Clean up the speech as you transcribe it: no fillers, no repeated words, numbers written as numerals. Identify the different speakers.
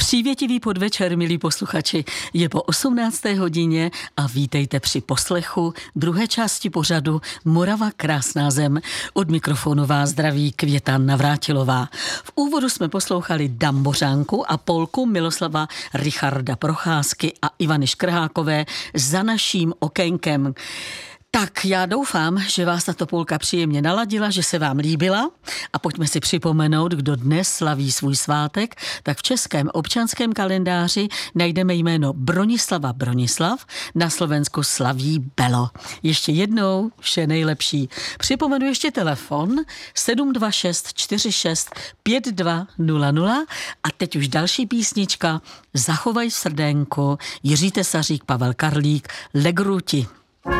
Speaker 1: Přívětivý podvečer, milí posluchači, je po 18. hodině a vítejte při poslechu druhé části pořadu Morava krásná zem. Od mikrofonu vás zdraví Květa Navrátilová. V úvodu jsme poslouchali Dambořánku a polku Miloslava Richarda Procházky a Ivany Škrhákové Za naším okénkem. Tak já doufám, že vás tato polka příjemně naladila, že se vám líbila a pojďme si připomenout, kdo dnes slaví svůj svátek, tak v českém občanském kalendáři najdeme jméno Bronislava Bronislav, na Slovensku slaví Belo. Ještě jednou vše nejlepší. Připomenu ještě telefon 726 46 5200 a teď už další písnička Zachovaj srdenko, Jiří Tesařík, Pavel Karlík, Legruti.